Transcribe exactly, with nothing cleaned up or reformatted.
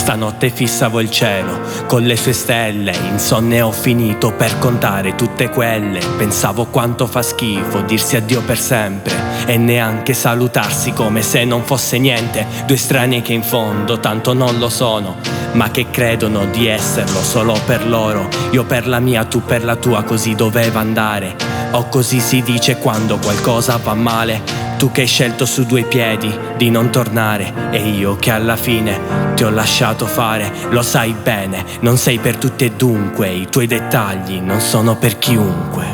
Stanotte fissavo il cielo con le sue stelle, insonne ho finito per contare tutte quelle. Pensavo quanto fa schifo dirsi addio per sempre e neanche salutarsi come se non fosse niente. Due strani che in fondo tanto non lo sono, ma che credono di esserlo solo per loro. Io per la mia, tu per la tua, così doveva andare. O così si dice quando qualcosa va male. Tu che hai scelto su due piedi di non tornare, e io che alla fine ti ho lasciato fare. Lo sai bene, non sei per tutti e dunque i tuoi dettagli non sono per chiunque.